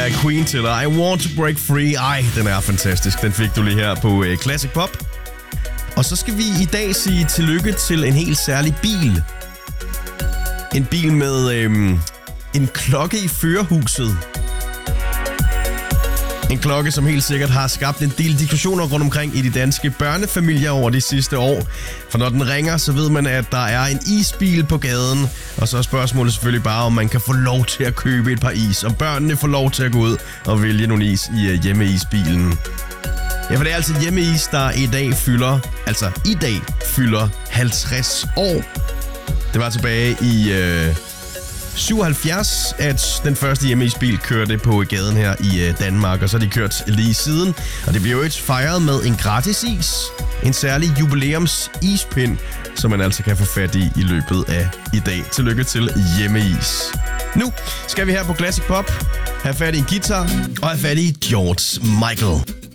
er Queen til dig. I Want to Break Free. Ej, den er fantastisk. Den fik du lige her på Classic Pop. Og så skal vi i dag sige tillykke til en helt særlig bil. En bil med en klokke i førerhuset. En klokke, som helt sikkert har skabt en del diskussioner rundt omkring i de danske børnefamilier over de sidste år. For når den ringer, så ved man, at der er en isbil på gaden. Og så er spørgsmålet selvfølgelig bare, om man kan få lov til at købe et par is. Om børnene får lov til at gå ud og vælge nogle is i hjemmeisbilen. Ja, for det er altså hjemmeis, der i dag fylder 50 år. Det var tilbage i 77, at den første hjemmeisbil kørte på gaden her i Danmark, og så har de kørt lige siden. Og det bliver jo fejret med en gratis is, en særlig jubilæums ispind, som man altså kan få fat i løbet af i dag. Tillykke til hjemmeis. Nu skal vi her på Classic Pop have fat i en guitar og have fat i George Michael.